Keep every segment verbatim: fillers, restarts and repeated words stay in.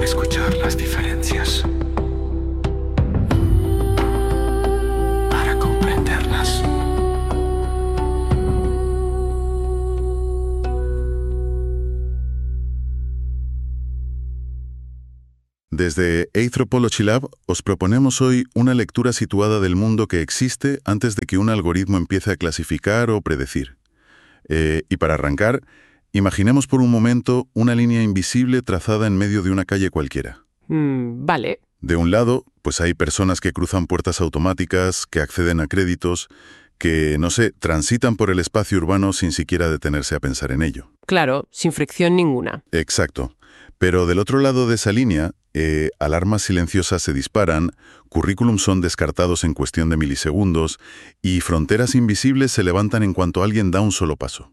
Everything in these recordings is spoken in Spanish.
escuchar las diferencias, para comprenderlas. Desde Anthropology Lab os proponemos hoy una lectura situada del mundo que existe antes de que un algoritmo empiece a clasificar o predecir. Eh, y para arrancar, imaginemos por un momento una línea invisible trazada en medio de una calle cualquiera. Mm, vale. De un lado, pues hay personas que cruzan puertas automáticas, que acceden a créditos, que, no sé, transitan por el espacio urbano sin siquiera detenerse a pensar en ello. Claro, sin fricción ninguna. Exacto. Pero del otro lado de esa línea, eh, alarmas silenciosas se disparan, currículums son descartados en cuestión de milisegundos y fronteras invisibles se levantan en cuanto alguien da un solo paso.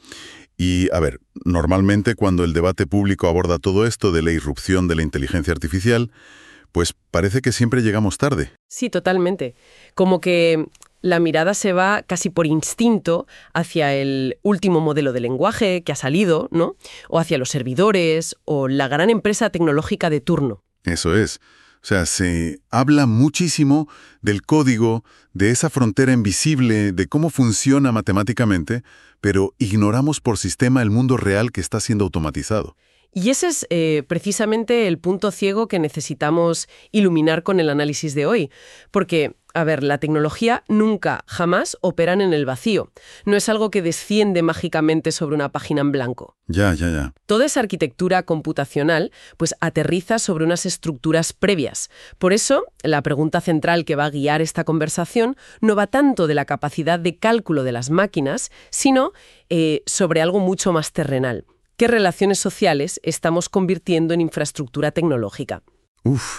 Y, a ver, normalmente cuando el debate público aborda todo esto de la irrupción de la inteligencia artificial, pues parece que siempre llegamos tarde. Sí, totalmente. Como que la mirada se va casi por instinto hacia el último modelo de lenguaje que ha salido, ¿no? O hacia los servidores o la gran empresa tecnológica de turno. Eso es. O sea, se habla muchísimo del código, de esa frontera invisible, de cómo funciona matemáticamente, pero ignoramos por sistema el mundo real que está siendo automatizado. Y ese es eh, precisamente el punto ciego que necesitamos iluminar con el análisis de hoy. Porque, a ver, la tecnología nunca, jamás operan en el vacío. No es algo que desciende mágicamente sobre una página en blanco. Ya, ya, ya. Toda esa arquitectura computacional pues aterriza sobre unas estructuras previas. Por eso, la pregunta central que va a guiar esta conversación no va tanto de la capacidad de cálculo de las máquinas, sino eh, sobre algo mucho más terrenal. ¿Qué relaciones sociales estamos convirtiendo en infraestructura tecnológica? Uf,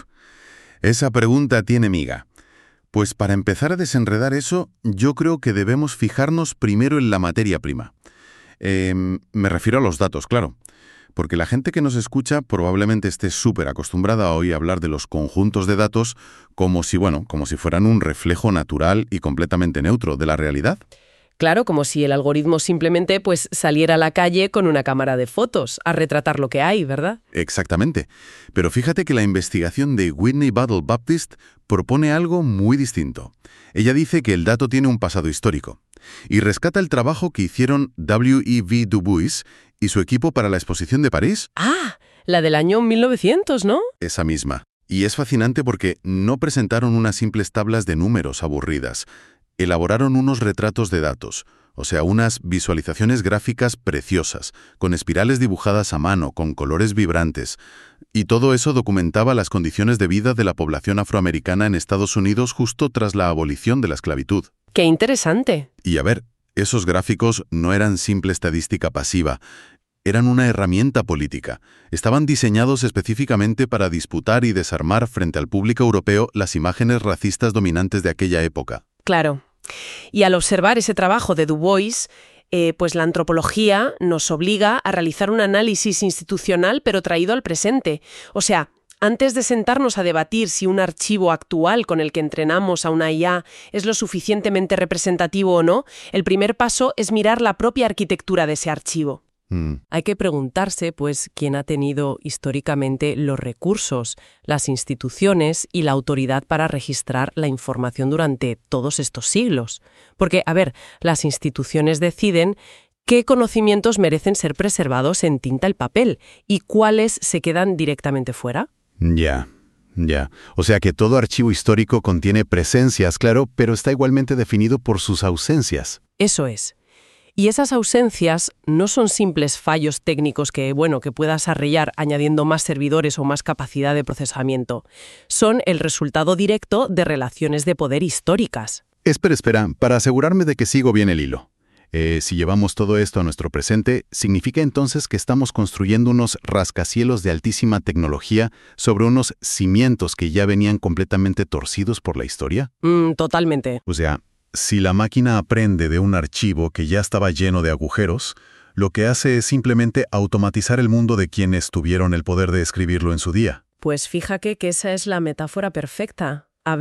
esa pregunta tiene miga. Pues para empezar a desenredar eso, yo creo que debemos fijarnos primero en la materia prima. Eh, me refiero a los datos, claro. Porque la gente que nos escucha probablemente esté súper acostumbrada a oír hablar de los conjuntos de datos como si, bueno, como si fueran un reflejo natural y completamente neutro de la realidad. Claro, como si el algoritmo simplemente pues, saliera a la calle con una cámara de fotos a retratar lo que hay, ¿verdad? Exactamente. Pero fíjate que la investigación de Whitney Battle Baptist propone algo muy distinto. Ella dice que el dato tiene un pasado histórico y rescata el trabajo que hicieron W E B Du Bois y su equipo para la exposición de París. Ah, la del año mil novecientos, ¿no? Esa misma. Y es fascinante porque no presentaron unas simples tablas de números aburridas. Elaboraron unos retratos de datos, o sea, unas visualizaciones gráficas preciosas, con espirales dibujadas a mano, con colores vibrantes. Y todo eso documentaba las condiciones de vida de la población afroamericana en Estados Unidos justo tras la abolición de la esclavitud. ¡Qué interesante! Y a ver, esos gráficos no eran simple estadística pasiva, eran una herramienta política. Estaban diseñados específicamente para disputar y desarmar frente al público europeo las imágenes racistas dominantes de aquella época. Claro. Y al observar ese trabajo de Du Bois, eh, pues la antropología nos obliga a realizar un análisis institucional pero traído al presente. O sea, antes de sentarnos a debatir si un archivo actual con el que entrenamos a una I A es lo suficientemente representativo o no, el primer paso es mirar la propia arquitectura de ese archivo. Mm. Hay que preguntarse, pues, quién ha tenido históricamente los recursos, las instituciones y la autoridad para registrar la información durante todos estos siglos. Porque, a ver, las instituciones deciden qué conocimientos merecen ser preservados en tinta y papel y cuáles se quedan directamente fuera. Ya, ya. O sea que todo archivo histórico contiene presencias, claro, pero está igualmente definido por sus ausencias. Eso es. Y esas ausencias no son simples fallos técnicos que, bueno, que puedas arreglar añadiendo más servidores o más capacidad de procesamiento. Son el resultado directo de relaciones de poder históricas. Espera, espera, para asegurarme de que sigo bien el hilo. Eh, si llevamos todo esto a nuestro presente, ¿significa entonces que estamos construyendo unos rascacielos de altísima tecnología sobre unos cimientos que ya venían completamente torcidos por la historia? Mm, totalmente. O sea, si la máquina aprende de un archivo que ya estaba lleno de agujeros, lo que hace es simplemente automatizar el mundo de quienes tuvieron el poder de escribirlo en su día. Pues fíjate que esa es la metáfora perfecta. A ver,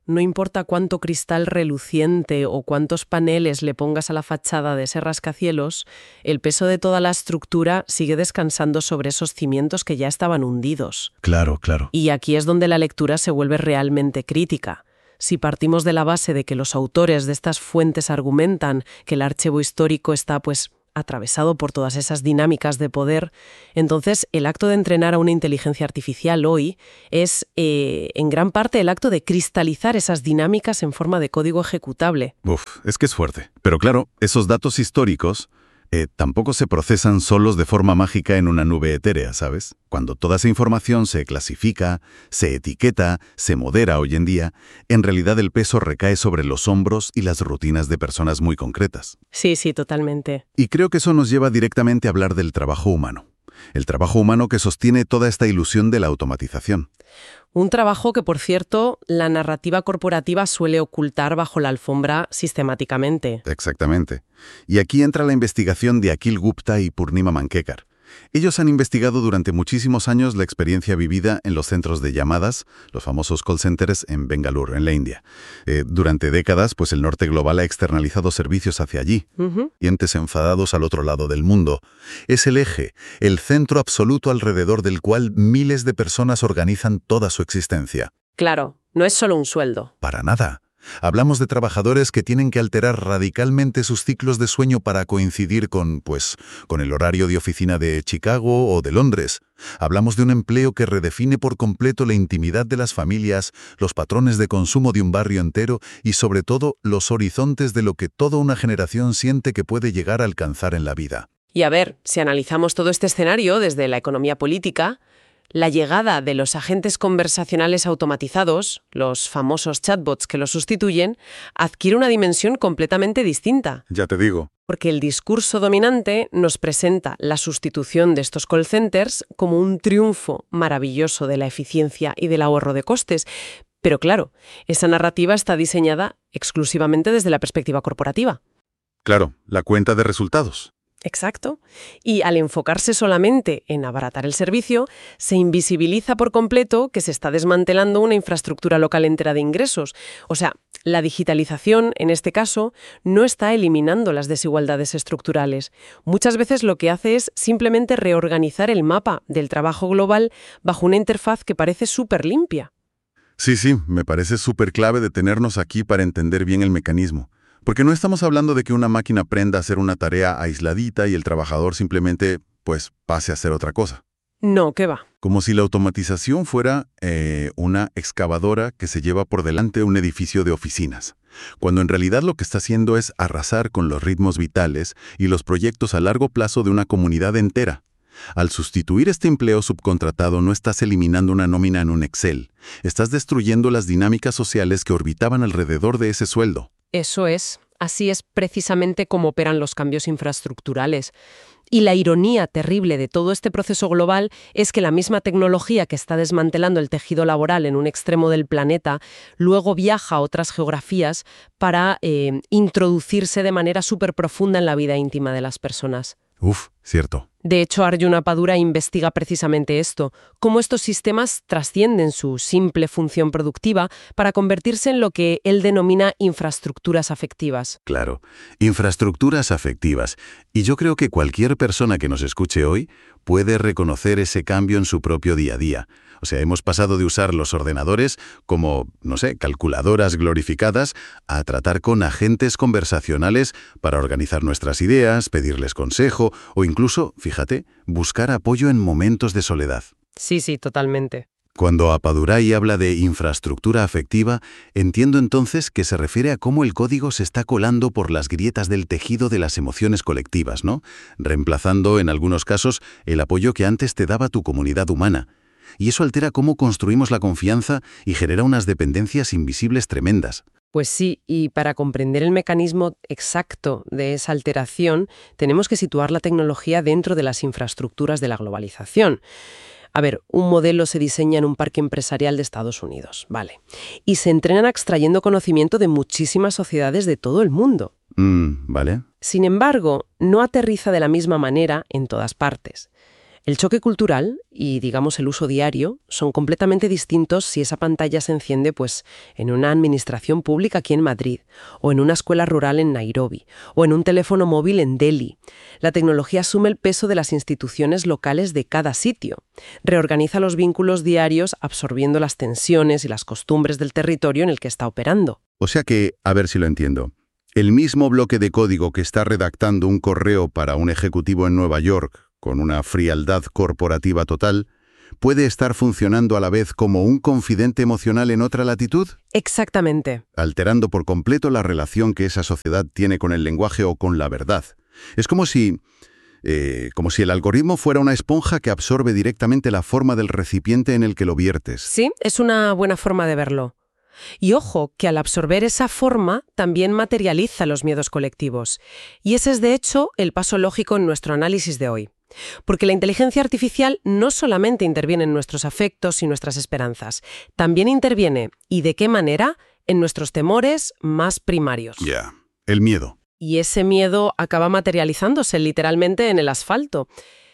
No importa cuánto cristal reluciente o cuántos paneles le pongas a la fachada de ese rascacielos, el peso de toda la estructura sigue descansando sobre esos cimientos que ya estaban hundidos. Claro, claro. Y aquí es donde la lectura se vuelve realmente crítica. Si partimos de la base de que los autores de estas fuentes argumentan que el archivo histórico está, pues, atravesado por todas esas dinámicas de poder, entonces el acto de entrenar a una inteligencia artificial hoy es, eh, en gran parte, el acto de cristalizar esas dinámicas en forma de código ejecutable. Uf, es que es fuerte. Pero claro, esos datos históricos eh, tampoco se procesan solos de forma mágica en una nube etérea, ¿sabes? Cuando toda esa información se clasifica, se etiqueta, se modera hoy en día, en realidad el peso recae sobre los hombros y las rutinas de personas muy concretas. Sí, sí, totalmente. Y creo que eso nos lleva directamente a hablar del trabajo humano. El trabajo humano que sostiene toda esta ilusión de la automatización. Un trabajo que, por cierto, la narrativa corporativa suele ocultar bajo la alfombra sistemáticamente. Exactamente. Y aquí entra la investigación de Akhil Gupta y Purnima Mankekar. Ellos han investigado durante muchísimos años la experiencia vivida en los centros de llamadas, los famosos call centers en Bengaluru, en la India. Eh, durante décadas, pues el norte global ha externalizado servicios hacia allí. Uh-huh. Clientes enfadados al otro lado del mundo. Es el eje, el centro absoluto alrededor del cual miles de personas organizan toda su existencia. Claro, no es solo un sueldo. Para nada. Hablamos de trabajadores que tienen que alterar radicalmente sus ciclos de sueño para coincidir con, pues, con el horario de oficina de Chicago o de Londres. Hablamos de un empleo que redefine por completo la intimidad de las familias, los patrones de consumo de un barrio entero y, sobre todo, los horizontes de lo que toda una generación siente que puede llegar a alcanzar en la vida. Y a ver, si analizamos todo este escenario desde la economía política, la llegada de los agentes conversacionales automatizados, los famosos chatbots que los sustituyen, adquiere una dimensión completamente distinta. Ya te digo. Porque el discurso dominante nos presenta la sustitución de estos call centers como un triunfo maravilloso de la eficiencia y del ahorro de costes. Pero claro, esa narrativa está diseñada exclusivamente desde la perspectiva corporativa. Claro, la cuenta de resultados. Exacto. Y al enfocarse solamente en abaratar el servicio, se invisibiliza por completo que se está desmantelando una infraestructura local entera de ingresos. O sea, la digitalización, en este caso, no está eliminando las desigualdades estructurales. Muchas veces lo que hace es simplemente reorganizar el mapa del trabajo global bajo una interfaz que parece súper limpia. Sí, sí, me parece súper clave detenernos aquí para entender bien el mecanismo. Porque no estamos hablando de que una máquina aprenda a hacer una tarea aisladita y el trabajador simplemente, pues, pase a hacer otra cosa. No, ¿qué va? Como si la automatización fuera eh, una excavadora que se lleva por delante un edificio de oficinas, cuando en realidad lo que está haciendo es arrasar con los ritmos vitales y los proyectos a largo plazo de una comunidad entera. Al sustituir este empleo subcontratado no estás eliminando una nómina en un Excel, estás destruyendo las dinámicas sociales que orbitaban alrededor de ese sueldo. Eso es. Así es precisamente como operan los cambios infraestructurales. Y la ironía terrible de todo este proceso global es que la misma tecnología que está desmantelando el tejido laboral en un extremo del planeta luego viaja a otras geografías para eh, introducirse de manera súper profunda en la vida íntima de las personas. Uf, cierto. De hecho, Arjuna Padura investiga precisamente esto, cómo estos sistemas trascienden su simple función productiva para convertirse en lo que él denomina infraestructuras afectivas. Claro, infraestructuras afectivas. Y yo creo que cualquier persona que nos escuche hoy puede reconocer ese cambio en su propio día a día. O sea, hemos pasado de usar los ordenadores como, no sé, calculadoras glorificadas, a tratar con agentes conversacionales para organizar nuestras ideas, pedirles consejo o incluso, fíjate, buscar apoyo en momentos de soledad. Sí, sí, totalmente. Cuando Appadurai habla de infraestructura afectiva, entiendo entonces que se refiere a cómo el código se está colando por las grietas del tejido de las emociones colectivas, ¿no? Reemplazando, en algunos casos, el apoyo que antes te daba tu comunidad humana. Y eso altera cómo construimos la confianza y genera unas dependencias invisibles tremendas. Pues sí, y para comprender el mecanismo exacto de esa alteración, tenemos que situar la tecnología dentro de las infraestructuras de la globalización. A ver, un modelo se diseña en un parque empresarial de Estados Unidos, vale, y se entrenan extrayendo conocimiento de muchísimas sociedades de todo el mundo. Mm, ¿vale? Sin embargo, no aterriza de la misma manera en todas partes. El choque cultural y, digamos, el uso diario son completamente distintos si esa pantalla se enciende pues, en una administración pública aquí en Madrid, o en una escuela rural en Nairobi, o en un teléfono móvil en Delhi. La tecnología asume el peso de las instituciones locales de cada sitio. Reorganiza los vínculos diarios absorbiendo las tensiones y las costumbres del territorio en el que está operando. O sea que, a ver si lo entiendo. El mismo bloque de código que está redactando un correo para un ejecutivo en Nueva York, con una frialdad corporativa total, ¿puede estar funcionando a la vez como un confidente emocional en otra latitud? Exactamente. Alterando por completo la relación que esa sociedad tiene con el lenguaje o con la verdad. Es como si, eh, como si el algoritmo fuera una esponja que absorbe directamente la forma del recipiente en el que lo viertes. Sí, es una buena forma de verlo. Y ojo, que al absorber esa forma también materializa los miedos colectivos. Y ese es, de hecho, el paso lógico en nuestro análisis de hoy. Porque la inteligencia artificial no solamente interviene en nuestros afectos y nuestras esperanzas, también interviene, ¿y de qué manera?, en nuestros temores más primarios. Ya, yeah. El miedo. Y ese miedo acaba materializándose literalmente en el asfalto.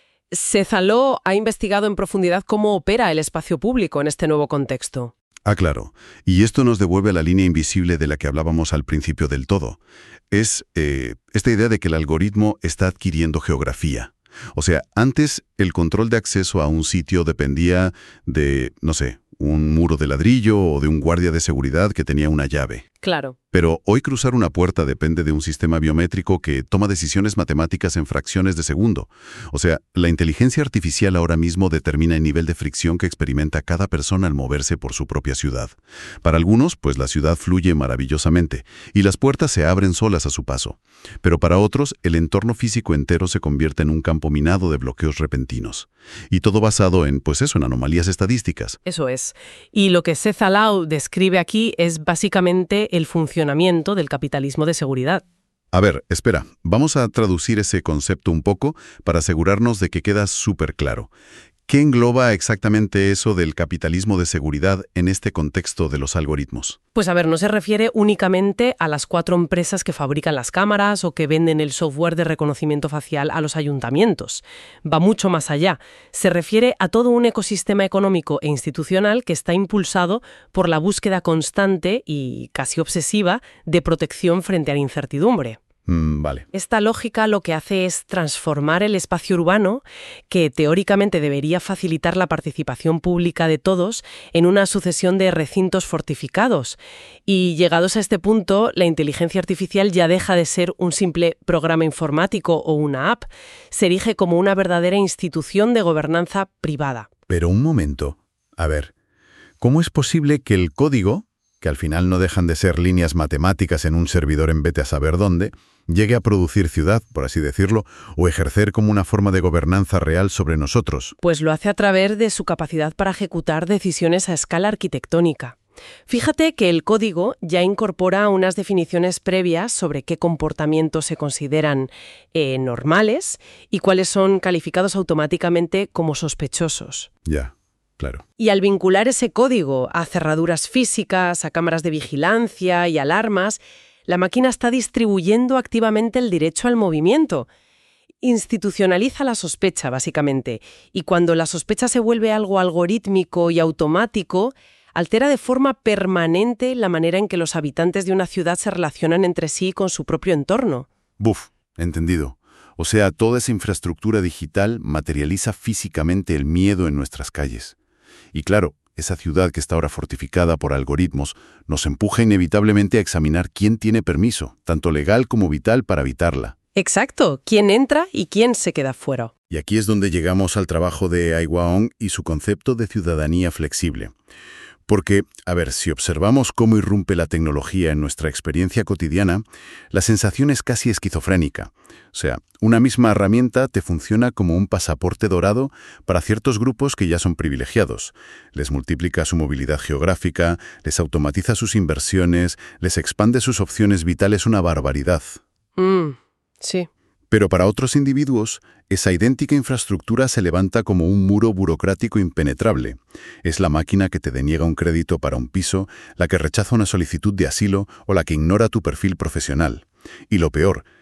Cezaló ha investigado en profundidad cómo opera el espacio público en este nuevo contexto. Ah, claro. Y esto nos devuelve a la línea invisible de la que hablábamos al principio del todo. Es eh, esta idea de que el algoritmo está adquiriendo geografía. O sea, antes el control de acceso a un sitio dependía de, no sé, un muro de ladrillo o de un guardia de seguridad que tenía una llave. Claro. Pero hoy cruzar una puerta depende de un sistema biométrico que toma decisiones matemáticas en fracciones de segundo. O sea, la inteligencia artificial ahora mismo determina el nivel de fricción que experimenta cada persona al moverse por su propia ciudad. Para algunos, pues la ciudad fluye maravillosamente y las puertas se abren solas a su paso. Pero para otros, el entorno físico entero se convierte en un campo minado de bloqueos repentinos. Y todo basado en, pues eso, en anomalías estadísticas. Eso es. Y lo que Cezaló describe aquí es básicamente el funcionamiento del capitalismo de seguridad. A ver, espera, vamos a traducir ese concepto un poco para asegurarnos de que queda súper claro. ¿Qué engloba exactamente eso del capitalismo de seguridad en este contexto de los algoritmos? Pues a ver, no se refiere únicamente a las cuatro empresas que fabrican las cámaras o que venden el software de reconocimiento facial a los ayuntamientos. Va mucho más allá. Se refiere a todo un ecosistema económico e institucional que está impulsado por la búsqueda constante y casi obsesiva de protección frente a la incertidumbre. Mm, vale. Esta lógica lo que hace es transformar el espacio urbano, que teóricamente debería facilitar la participación pública de todos, en una sucesión de recintos fortificados. Y llegados a este punto, la inteligencia artificial ya deja de ser un simple programa informático o una app, se erige como una verdadera institución de gobernanza privada. Pero un momento. A ver, ¿cómo es posible que el código, que al final no dejan de ser líneas matemáticas en un servidor en vete a saber dónde, llegue a producir ciudad, por así decirlo, o ejercer como una forma de gobernanza real sobre nosotros? Pues lo hace a través de su capacidad para ejecutar decisiones a escala arquitectónica. Fíjate que el código ya incorpora unas definiciones previas sobre qué comportamientos se consideran eh, normales y cuáles son calificados automáticamente como sospechosos. Ya. Claro. Y al vincular ese código a cerraduras físicas, a cámaras de vigilancia y alarmas, la máquina está distribuyendo activamente el derecho al movimiento. Institucionaliza la sospecha, básicamente, y cuando la sospecha se vuelve algo algorítmico y automático, altera de forma permanente la manera en que los habitantes de una ciudad se relacionan entre sí y con su propio entorno. Buf, entendido. O sea, toda esa infraestructura digital materializa físicamente el miedo en nuestras calles. Y claro, esa ciudad que está ahora fortificada por algoritmos nos empuja inevitablemente a examinar quién tiene permiso, tanto legal como vital, para habitarla. Exacto, quién entra y quién se queda fuera. Y aquí es donde llegamos al trabajo de Ai Hwang y su concepto de ciudadanía flexible. Porque, a ver, si observamos cómo irrumpe la tecnología en nuestra experiencia cotidiana, la sensación es casi esquizofrénica. O sea, una misma herramienta te funciona como un pasaporte dorado para ciertos grupos que ya son privilegiados. Les multiplica su movilidad geográfica, les automatiza sus inversiones, les expande sus opciones vitales una barbaridad. Mm, sí. Pero para otros individuos, esa idéntica infraestructura se levanta como un muro burocrático impenetrable. Es la máquina que te deniega un crédito para un piso, la que rechaza una solicitud de asilo o la que ignora tu perfil profesional. Y lo peor,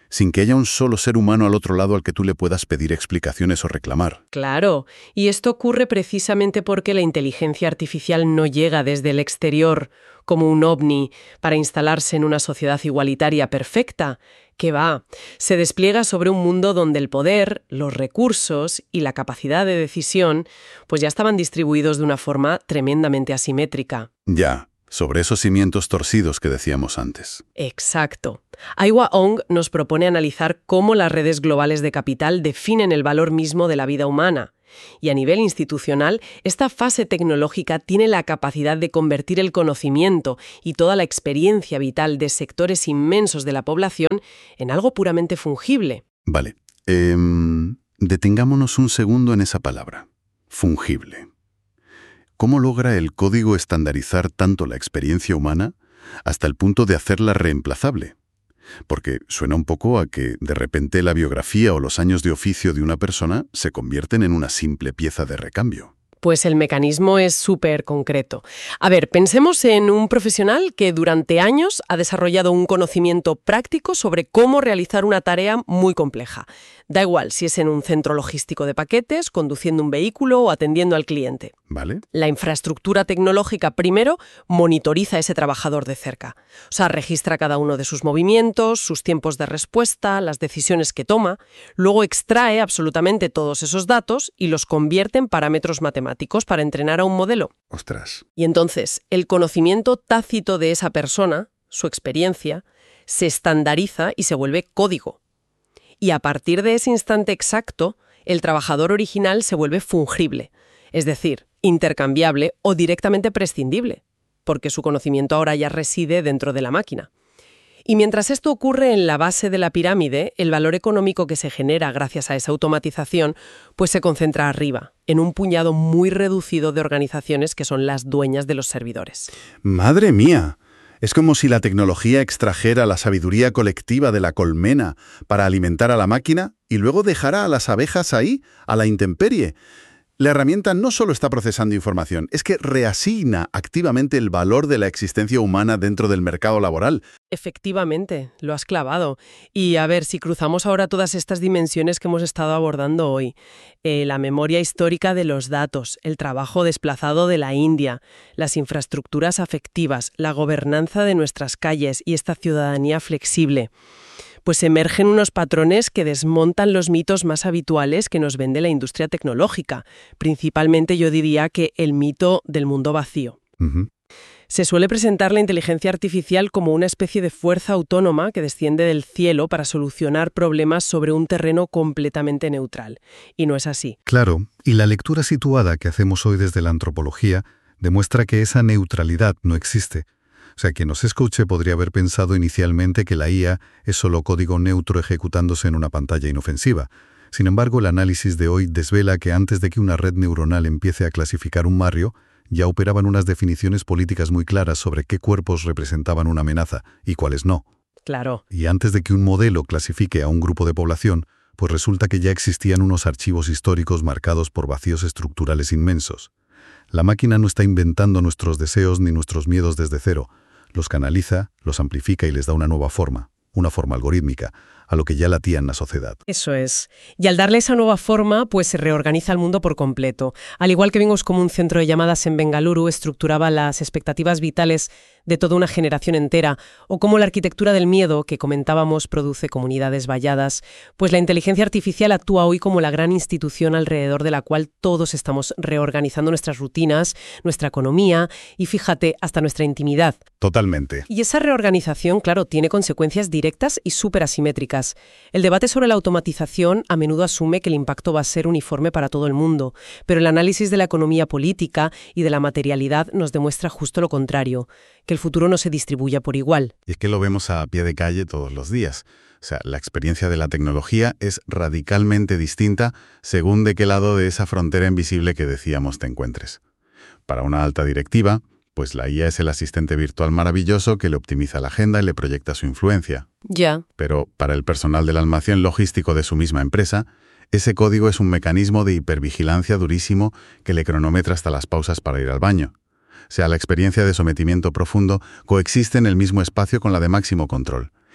sin que haya un solo ser humano al otro lado al que tú le puedas pedir explicaciones o reclamar. Claro, y esto ocurre precisamente porque la inteligencia artificial no llega desde el exterior como un ovni para instalarse en una sociedad igualitaria perfecta, que va, se despliega sobre un mundo donde el poder, los recursos y la capacidad de decisión pues ya estaban distribuidos de una forma tremendamente asimétrica. Ya, sobre esos cimientos torcidos que decíamos antes. Exacto. Aiwa Ong nos propone analizar cómo las redes globales de capital definen el valor mismo de la vida humana. Y a nivel institucional, esta fase tecnológica tiene la capacidad de convertir el conocimiento y toda la experiencia vital de sectores inmensos de la población en algo puramente fungible. Vale. Eh, detengámonos un segundo en esa palabra. Fungible. ¿Cómo logra el código estandarizar tanto la experiencia humana hasta el punto de hacerla reemplazable? Porque suena un poco a que de repente la biografía o los años de oficio de una persona se convierten en una simple pieza de recambio. Pues el mecanismo es súper concreto. A ver, pensemos en un profesional que durante años ha desarrollado un conocimiento práctico sobre cómo realizar una tarea muy compleja. Da igual si es en un centro logístico de paquetes, conduciendo un vehículo o atendiendo al cliente. ¿Vale? La infraestructura tecnológica primero monitoriza a ese trabajador de cerca. O sea, registra cada uno de sus movimientos, sus tiempos de respuesta, las decisiones que toma. Luego extrae absolutamente todos esos datos y los convierte en parámetros matemáticos para entrenar a un modelo. Ostras. Y entonces, el conocimiento tácito de esa persona, su experiencia, se estandariza y se vuelve código. Y a partir de ese instante exacto, el trabajador original se vuelve fungible, es decir, intercambiable o directamente prescindible, porque su conocimiento ahora ya reside dentro de la máquina. Y mientras esto ocurre en la base de la pirámide, el valor económico que se genera gracias a esa automatización, pues se concentra arriba, en un puñado muy reducido de organizaciones que son las dueñas de los servidores. ¡Madre mía! Es como si la tecnología extrajera la sabiduría colectiva de la colmena para alimentar a la máquina y luego dejara a las abejas ahí, a la intemperie. La herramienta no solo está procesando información, es que reasigna activamente el valor de la existencia humana dentro del mercado laboral. Efectivamente, lo has clavado. Y a ver, si cruzamos ahora todas estas dimensiones que hemos estado abordando hoy, eh, la memoria histórica de los datos, el trabajo desplazado de la India, las infraestructuras afectivas, la gobernanza de nuestras calles y esta ciudadanía flexible, pues emergen unos patrones que desmontan los mitos más habituales que nos vende la industria tecnológica. Principalmente yo diría que el mito del mundo vacío. Uh-huh. Se suele presentar la inteligencia artificial como una especie de fuerza autónoma que desciende del cielo para solucionar problemas sobre un terreno completamente neutral. Y no es así. Claro, y la lectura situada que hacemos hoy desde la antropología demuestra que esa neutralidad no existe. O sea, quien nos escuche podría haber pensado inicialmente que la I A es solo código neutro ejecutándose en una pantalla inofensiva. Sin embargo, el análisis de hoy desvela que antes de que una red neuronal empiece a clasificar un barrio, ya operaban unas definiciones políticas muy claras sobre qué cuerpos representaban una amenaza y cuáles no. Claro. Y antes de que un modelo clasifique a un grupo de población, pues resulta que ya existían unos archivos históricos marcados por vacíos estructurales inmensos. La máquina no está inventando nuestros deseos ni nuestros miedos desde cero. Los canaliza, los amplifica y les da una nueva forma, una forma algorítmica, a lo que ya latía en la sociedad. Eso es. Y al darle esa nueva forma, pues se reorganiza el mundo por completo. Al igual que vimos como un centro de llamadas en Bengaluru estructuraba las expectativas vitales de toda una generación entera, o como la arquitectura del miedo que comentábamos produce comunidades valladas, pues la inteligencia artificial actúa hoy como la gran institución alrededor de la cual todos estamos reorganizando nuestras rutinas, nuestra economía y, fíjate, hasta nuestra intimidad. Totalmente. Y esa reorganización, claro, tiene consecuencias directas y súper asimétricas. El debate sobre la automatización a menudo asume que el impacto va a ser uniforme para todo el mundo, pero el análisis de la economía política y de la materialidad nos demuestra justo lo contrario, que el futuro no se distribuya por igual. Y es que lo vemos a pie de calle todos los días. O sea, la experiencia de la tecnología es radicalmente distinta según de qué lado de esa frontera invisible que decíamos te encuentres. Para una alta directiva, pues la I A es el asistente virtual maravilloso que le optimiza la agenda y le proyecta su influencia. Ya. Pero para el personal del almacén logístico de su misma empresa, ese código es un mecanismo de hipervigilancia durísimo que le cronometra hasta las pausas para ir al baño. O sea, la experiencia de sometimiento profundo coexiste en el mismo espacio con la de máximo control.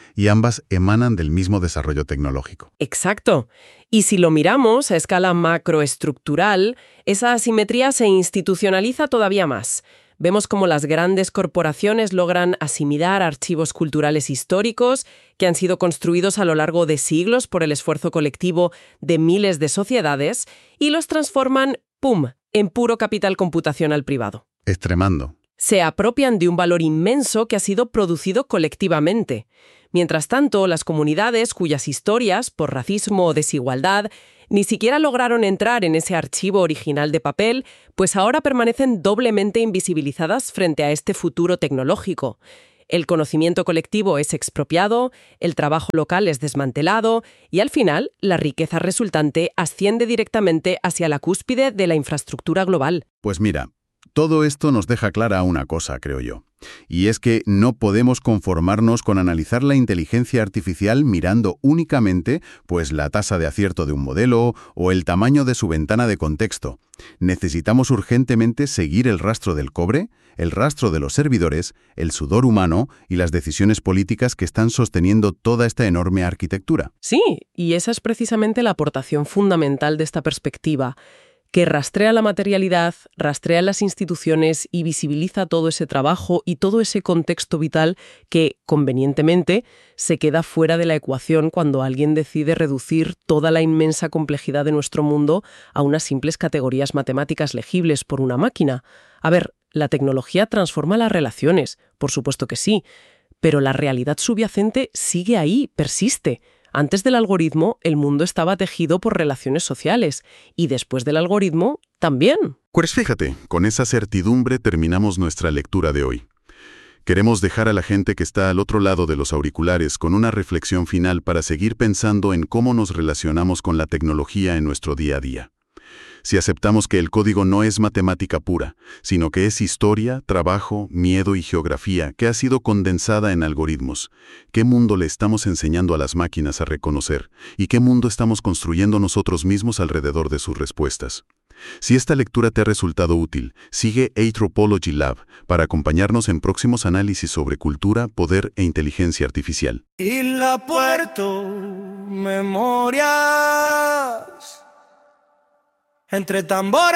y ambas emanan del mismo desarrollo tecnológico. Exacto. Y si lo miramos a escala macroestructural, esa asimetría se institucionaliza todavía más. Vemos cómo las grandes corporaciones logran asimilar archivos culturales históricos que han sido construidos a lo largo de siglos por el esfuerzo colectivo de miles de sociedades y los transforman, ¡pum!, en puro capital computacional privado. Es tremendo. Se apropian de un valor inmenso que ha sido producido colectivamente. Mientras tanto, las comunidades cuyas historias, por racismo o desigualdad, ni siquiera lograron entrar en ese archivo original de papel, pues ahora permanecen doblemente invisibilizadas frente a este futuro tecnológico. El conocimiento colectivo es expropiado, el trabajo local es desmantelado y al final la riqueza resultante asciende directamente hacia la cúspide de la infraestructura global. Pues mira, todo esto nos deja clara una cosa, creo yo. Y es que no podemos conformarnos con analizar la inteligencia artificial mirando únicamente, pues, la tasa de acierto de un modelo o el tamaño de su ventana de contexto. Necesitamos urgentemente seguir el rastro del cobre, el rastro de los servidores, el sudor humano y las decisiones políticas que están sosteniendo toda esta enorme arquitectura. Sí, y esa es precisamente la aportación fundamental de esta perspectiva, que rastrea la materialidad, rastrea las instituciones y visibiliza todo ese trabajo y todo ese contexto vital que, convenientemente, se queda fuera de la ecuación cuando alguien decide reducir toda la inmensa complejidad de nuestro mundo a unas simples categorías matemáticas legibles por una máquina. A ver, la tecnología transforma las relaciones, por supuesto que sí, pero la realidad subyacente sigue ahí, persiste. Antes del algoritmo, el mundo estaba tejido por relaciones sociales, y después del algoritmo, también. Pues fíjate, con esa certidumbre terminamos nuestra lectura de hoy. Queremos dejar a la gente que está al otro lado de los auriculares con una reflexión final para seguir pensando en cómo nos relacionamos con la tecnología en nuestro día a día. Si aceptamos que el código no es matemática pura, sino que es historia, trabajo, miedo y geografía que ha sido condensada en algoritmos, ¿qué mundo le estamos enseñando a las máquinas a reconocer y qué mundo estamos construyendo nosotros mismos alrededor de sus respuestas? Si esta lectura te ha resultado útil, sigue Anthropology Lab para acompañarnos en próximos análisis sobre cultura, poder e inteligencia artificial. Y la puerto memorias entre tambores.